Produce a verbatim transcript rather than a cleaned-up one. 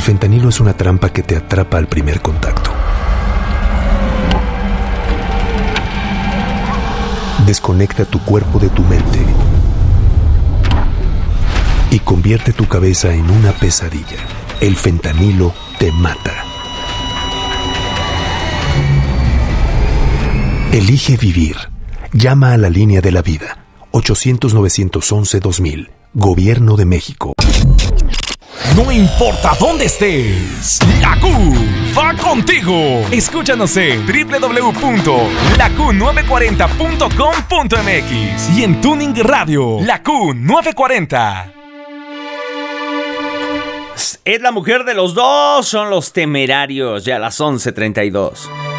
fentanilo es una trampa que te atrapa al primer contacto. Desconecta tu cuerpo de tu mente y convierte tu cabeza en una pesadilla. El fentanilo te mata. Elige vivir. Llama a la línea de la vida. ochocientos, novecientos once, dos mil. Gobierno de México. No importa dónde estés, la Q va contigo. Escúchanos en doble u doble u doble u punto la q nueve cuarenta punto com punto m x y en Tuning Radio, la Q nueve cuarenta. Es la mujer de los dos, son los Temerarios, ya a las once treinta y dos.